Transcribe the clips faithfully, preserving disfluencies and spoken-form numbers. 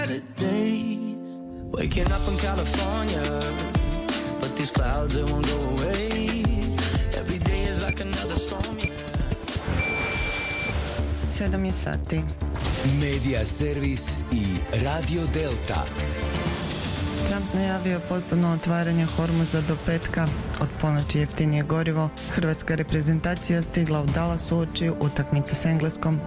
better days. Waking up in California, but these clouds, they won't go away. Every day is like another storm, yeah. Sedam je sati. Medija servis i Radio Delta. Trump najavio potpuno otvaranje Hormuza do petka. Od ponoći jeftinije gorivo. Hrvatska reprezentacija stigla u Dallas uoči utakmice s Engleskom.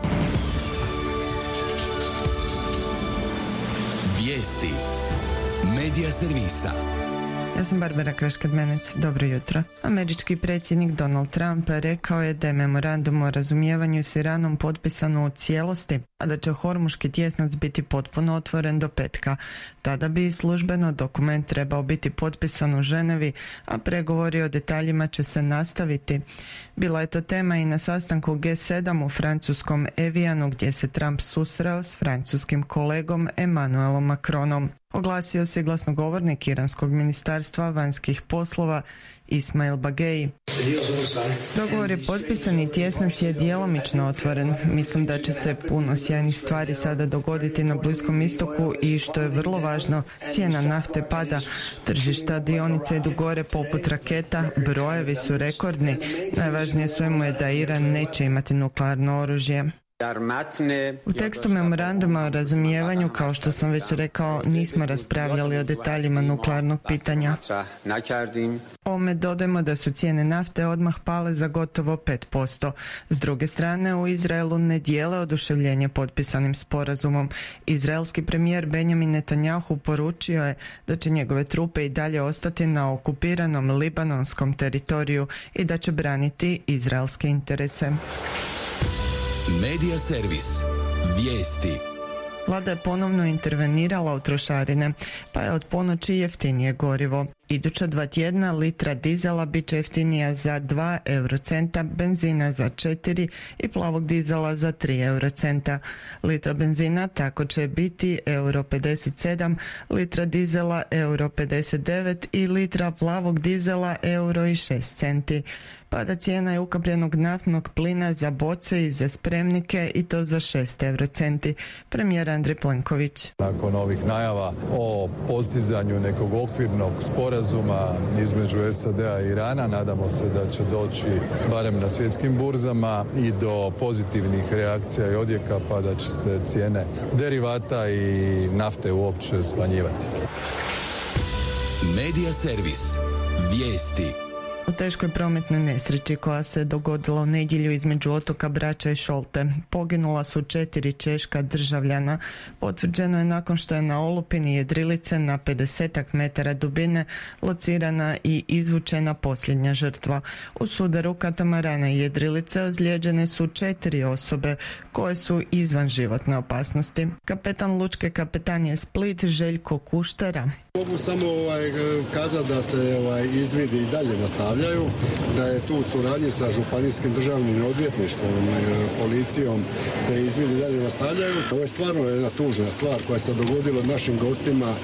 Vijesti Medija servisa. Ja sam Barbara Kraškadmenec. Dobro jutro. Američki predsjednik Donald Trump rekao je da je memorandum o razumijevanju s Iranom potpisano u cijelosti, a da će Hormuški tjesnac biti potpuno otvoren do petka. Tada bi službeno dokument trebao biti potpisan u Ženevi, a pregovori o detaljima će se nastaviti. Bila je to tema i na sastanku G sedam u francuskom Evianu, gdje se Trump susreo s francuskim kolegom Emmanuelom Macronom. Oglasio se glasnogovornik iranskog ministarstva vanjskih poslova Ismail Bagei. Dogovor je potpisan i tjesnac je djelomično otvoren. Mislim da će se puno sjajnih stvari sada dogoditi na Bliskom istoku i, što je vrlo važno, cijena nafte pada. Tržišta dionice idu gore poput raketa, brojevi su rekordni. Najvažnije svemu je da Iran neće imati nuklearno oružje. U tekstu memoranduma o razumijevanju, kao što sam već rekao, nismo raspravljali o detaljima nuklearnog pitanja. Ome dodajemo da su cijene nafte odmah pale za gotovo pet posto. S druge strane, u Izraelu ne dijele oduševljenje potpisanim sporazumom. Izraelski premijer Benjamin Netanjahu poručio je da će njegove trupe i dalje ostati na okupiranom libanonskom teritoriju i da će braniti izraelske interese. Medija servis. Vijesti. Vlada je ponovno intervenirala u trošarine, pa je od ponoći jeftinije gorivo. Iduća dva tjedna litra dizela bit će jeftinija za dva eurocenta, benzina za četiri i plavog dizela za tri eurocenta. Litra benzina tako će biti euro pedeset sedam, litra dizela euro pedeset devet i litra plavog dizela euro i šest centi. Pada cijena je ukapljenog naftnog plina za boce i za spremnike, i to za šest eurocenti. Premijer Andrej Plenković. Nakon ovih najava o postizanju nekog okvirnog sporazuma između S A D-a i Irana, nadamo se da će doći barem na svjetskim burzama i do pozitivnih reakcija i odjeka, pa da će se cijene derivata i nafte uopće smanjivati. Medija servis. Vijesti. U teškoj prometnoj nesreći koja se dogodila u nedjelju između otoka Brača i Šolte poginula su četiri češka državljana. Potvrđeno je nakon što je na olupini jedrilice na pedesetak metara dubine locirana i izvučena posljednja žrtva. U sudaru katamarana i jedrilice ozlijeđene su četiri osobe koje su izvan životne opasnosti. Kapetan lučke kapetanije Split Željko Kuštera. Mogu samo ovaj, kazati da se ovaj, izvidi i dalje nastavljaju, da je tu u suradnji sa županijskim državnim odvjetništvom, policijom se izvidi i dalje nastavljaju. Ovo je stvarno jedna tužna stvar koja se dogodila našim gostima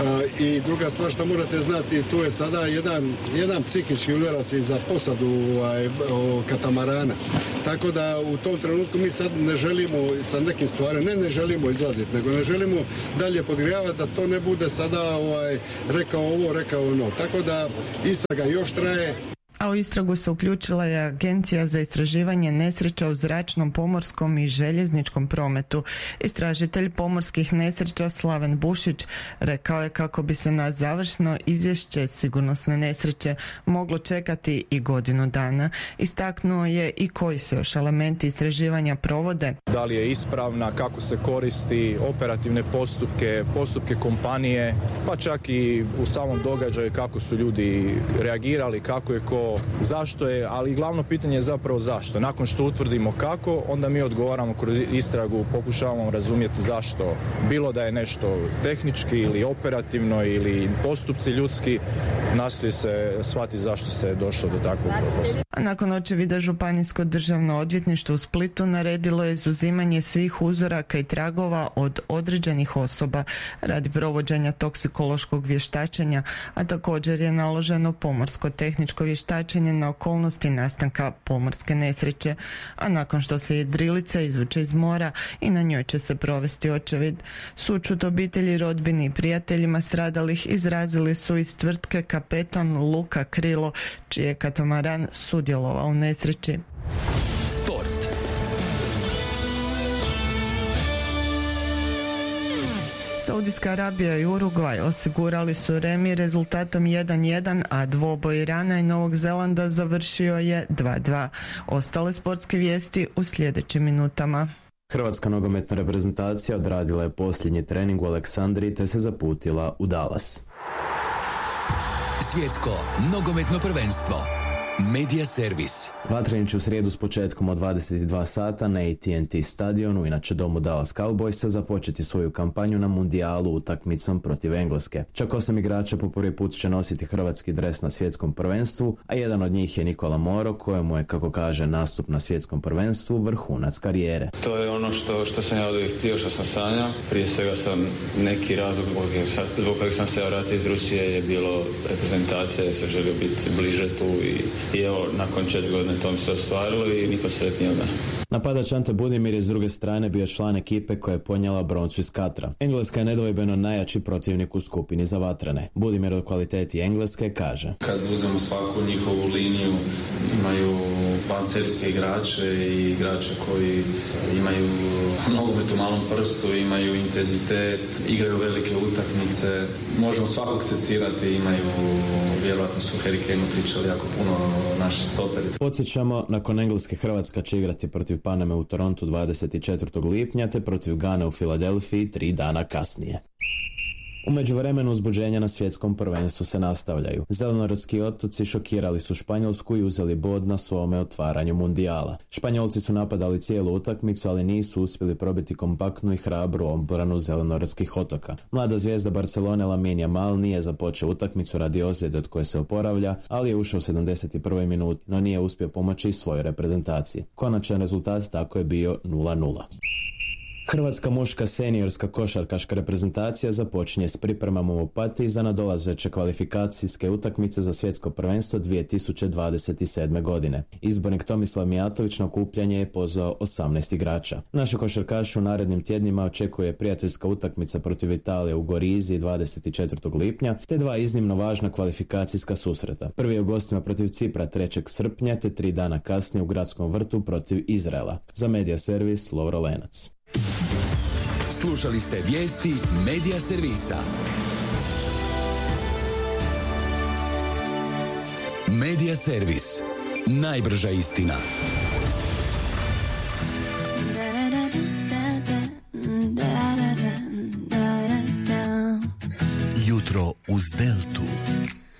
i druga stvar što morate znati, tu je sada jedan, jedan psihički udarac i za posadu ovaj, katamarana. Tako da u tom trenutku mi sad ne želimo sa nekim stvarima, ne ne želimo izlaziti, nego ne želimo dalje podgrijavati da to ne bude sada ovaj, rekao ovo, rekao ono. Tako da istraga još traje. A u istragu se uključila je Agencija za istraživanje nesreća u zračnom, pomorskom i željezničkom prometu. Istražitelj pomorskih nesreća Slaven Bušić rekao je kako bi se na završno izvješće sigurnosne nesreće moglo čekati i godinu dana. Istaknuo je i koji se još elementi istraživanja provode. Da li je ispravna, kako se koristi, operativne postupke, postupke kompanije, pa čak i u samom događaju kako su ljudi reagirali, kako je ko, zašto je, ali glavno pitanje je zapravo zašto. Nakon što utvrdimo kako, onda mi odgovaramo kroz istragu, pokušavamo razumjeti zašto. Bilo da je nešto tehnički ili operativno ili postupci ljudski, nastoji se shvatiti zašto se došlo do takvog postupka. A nakon očevida Županijsko državno odvjetništvo u Splitu naredilo je izuzimanje svih uzoraka i tragova od određenih osoba radi provođenja toksikološkog vještačenja, a također je naloženo pomorsko tehničko vještačenje vještačenje na okolnosti nastanka pomorske nesreće, a nakon što se jedrilica izvuče iz mora i na njoj će se provesti očevid. Sućut obitelji, rodbini i prijateljima stradalih izrazili su iz tvrtke kapetan Luka Krilo, čiji je katamaran sudjelovao u nesreći. Sport. Saudijska Arabija i Urugvaj osigurali su remi rezultatom jedan jedan, a dvoboj Irana i Novog Zelanda završio je dva dva. Ostale sportske vijesti u sljedećim minutama. Hrvatska nogometna reprezentacija odradila je posljednji trening u Aleksandriji te se zaputila u Dallas. Svjetsko nogometno prvenstvo. Media Servis. Vatreni će u srijedu s početkom od dvadeset dva sata na A T and T stadionu, inače domu Dallas Cowboysa, započeti svoju kampanju na mundijalu utakmicom protiv Engleske. Čak osam igrača po prvi put će nositi hrvatski dres na svjetskom prvenstvu, a jedan od njih je Nikola Moro, kojemu je, kako kaže, nastup na svjetskom prvenstvu vrhunac karijere. To je ono što, što sam ja uvijek htio, što sam sanjao. Prije svega sam neki razlog zbog kojeg sam se vratio iz Rusije je bilo reprezentacija, jer sam želio biti bliže tu i I evo, nakon četiri godine to mi se ostvarilo i niko sretniji od mene. Napadač Ante Budimir je s druge strane bio član ekipe koja je ponijela broncu iz Katra. Engleska je nedvojbeno najjači protivnik u skupini za vatrene. Budimir o kvaliteti Engleske kaže: Kad uzmemo svaku njihovu liniju, imaju panserske igrače i igrače koji imaju nogomet u malom prstu, imaju intenzitet, igraju velike utakmice. Možemo svakog secirati, imaju, vjerojatno su Harry Kaneu pričali jako puno o naši stoperi. Podsjećamo, nakon Engleske Hrvatska će igrati protiv Paname u Torontu dvadeset četvrtog lipnja te protiv Gane u Filadelfiji tri dana kasnije. U međuvremenu uzbuđenja na svjetskom prvenstvu se nastavljaju. Zelenortski otoci šokirali su Španjolsku i uzeli bod na svome otvaranju mundijala. Španjolci su napadali cijelu utakmicu, ali nisu uspjeli probiti kompaktnu i hrabru obranu Zelenortskih otoka. Mlada zvijezda Barcelone Lamine Yamal nije započeo utakmicu radi ozljede od koje se oporavlja, ali je ušao u sedamdeset prvoj minuti, no nije uspio pomoći svojoj reprezentaciji. Konačan rezultat tako je bio nula nula. Hrvatska muška seniorska košarkaška reprezentacija započinje s pripremama u Opatiji za nadolazeće kvalifikacijske utakmice za svjetsko prvenstvo dvije tisuće dvadeset sedme. godine. Izbornik Tomislav Mijatović na okupljanje je pozvao osamnaest igrača. Naše košarkaše u narednim tjednima očekuje prijateljska utakmica protiv Italije u Gorizi dvadeset četvrtog lipnja, te dva iznimno važna kvalifikacijska susreta. Prvi je u gostima protiv Cipra trećeg srpnja, te tri dana kasnije u Gradskom vrtu protiv Izraela. Za Media Servis, Lovro Lenac. Slušali ste vijesti Media Servisa. Media Servis. Najbrža istina. Jutro uz Deltu.